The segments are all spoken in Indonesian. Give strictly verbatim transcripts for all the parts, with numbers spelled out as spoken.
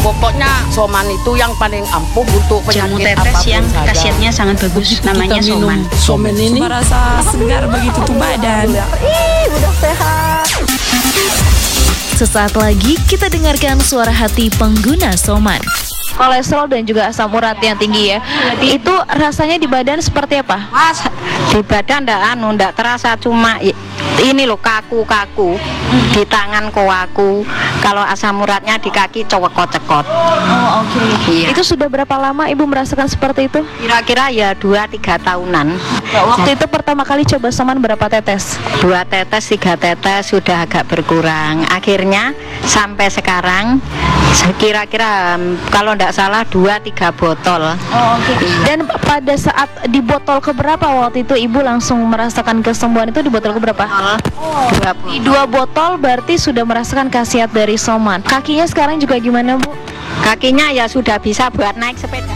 Pokoknya Soman itu yang paling ampuh untuk Jamu penyakit tetes apapun yang saja. khasiatnya sangat bagus, Begitu namanya kita minum Soman. Soman ini merasa segar begitu tuh badan. Ih, udah sehat. Sesaat lagi kita dengarkan suara hati pengguna Soman. Kolesterol dan juga asam urat yang tinggi ya, itu rasanya di badan seperti apa? Mas, di badan ndak anu ndak terasa, cuma i- ini loh kaku-kaku di tangan kowaku. Kalau asam uratnya di kaki cokot-cokot. Oh oke. Iya. Itu sudah berapa lama ibu merasakan seperti itu? Kira-kira ya dua tiga tahunan. Waktu itu pertama kali coba Soman berapa tetes? Dua tetes, tiga tetes sudah agak berkurang. Akhirnya sampai sekarang kira-kira mm, kalau ndak salah dua tiga botol. Oh oke. Dan pada saat di botol keberapa waktu itu ibu langsung merasakan kesembuhan itu di botol keberapa? Dua Di dua botol berarti sudah merasakan khasiat dari Soman. Kakinya sekarang juga gimana bu? Kakinya ya sudah bisa buat naik sepeda.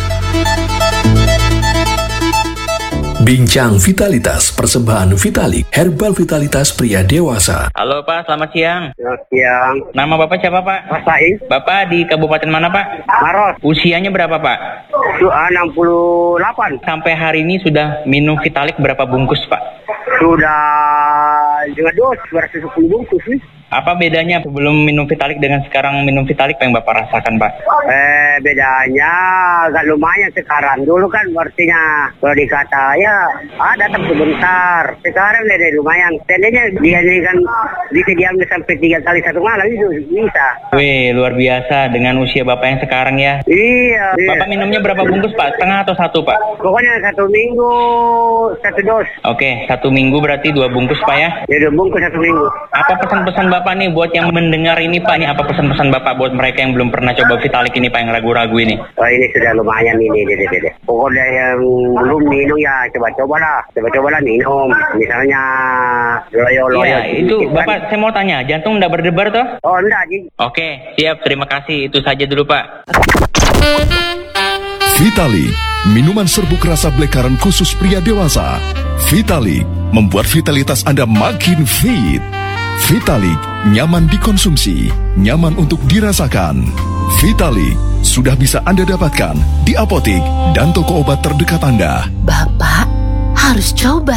Bincang Vitalitas Persembahan Vitalik Herbal Vitalitas Pria Dewasa. Halo Pak, selamat siang. Selamat siang. Nama Bapak siapa Pak? Mas Said. Bapak di kabupaten mana Pak? Maros. Usianya berapa Pak? enam puluh delapan. Sampai hari ini sudah minum Vitalik berapa bungkus Pak? Sudah dengan dos dua ratus sepuluh bungkus nih. Apa bedanya sebelum minum Vitalik dengan sekarang minum Vitalik yang Bapak rasakan Pak? Eh bedanya agak lumayan sekarang. Dulu kan artinya kalau dikata ya ah datang sebentar. Sekarang udah lumayan. Tadinya dia ini kan bisa diambil sampai tiga kali satu malam itu bisa. Wih, luar biasa dengan usia Bapak yang sekarang ya. Iya. Bapak iya. minumnya berapa bungkus Pak? Setengah atau satu Pak? Pokoknya satu minggu satu dos. Oke, satu minggu berarti dua bungkus Pak ya. Ya dua bungkus satu minggu. Apa pesan-pesan Bapak nih buat yang mendengar ini Pak? Nih apa pesan-pesan Bapak buat mereka yang belum pernah coba Vitalik ini Pak, yang ragu-ragu ini? Oh ini sudah lumayan ini deh deh deh. Pokoknya yang belum minum ya coba-coba lah, coba-coba lah minum. Misalnya loyo-loyo. Iya, itu Bapak saya mau tanya, jantung enggak berdebar toh? Oh enggak Ji. Oke, siap, terima kasih. Itu saja dulu Pak. Vitalik, minuman serbuk rasa black currant khusus pria dewasa. Vitalik membuat vitalitas Anda makin fit. Vitalik nyaman dikonsumsi, nyaman untuk dirasakan. Vitalik sudah bisa Anda dapatkan di apotik dan toko obat terdekat Anda. Bapak harus coba.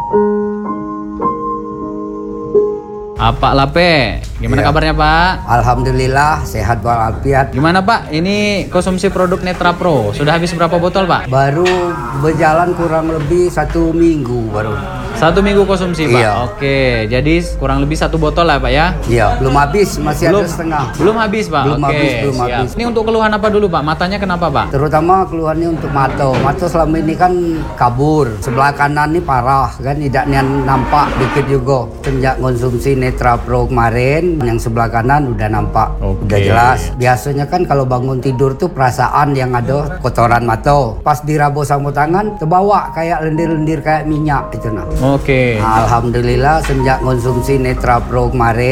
Apa Lape? Gimana Iya. kabarnya Pak? Alhamdulillah sehat walafiat. Gimana Pak? Ini konsumsi produk Netra Pro. Sudah habis berapa botol Pak? Baru berjalan kurang lebih satu minggu baru. Satu minggu konsumsi Pak? Iya. Oke, jadi kurang lebih satu botol lah Pak ya? Iya, belum habis, masih belum, ada setengah. Belum habis Pak? Belum Oke, habis, belum siap. habis. Ini untuk keluhan apa dulu Pak? Matanya kenapa Pak? Terutama keluhannya untuk Mato. Mato selama ini kan kabur. Sebelah kanan ini parah kan, tidak nampak dikit juga. Sejak konsumsi Netra Pro kemarin, yang sebelah kanan udah nampak, Oke. udah jelas. Biasanya kan kalau bangun tidur tuh perasaan yang ada kotoran Mato. Pas diraba sama tangan, terbawa kayak lendir-lendir kayak minyak gitu nah. Oke. Alhamdulillah sejak konsumsi Netra Pro kemarin